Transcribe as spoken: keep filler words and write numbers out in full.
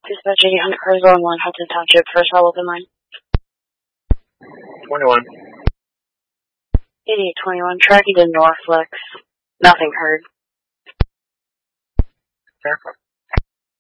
Dispatch eight hundred cars on one, Hudson Township, first call open line. twenty-one. eighty-eight twenty-one, tracking to Norflex. Nothing heard. Fair.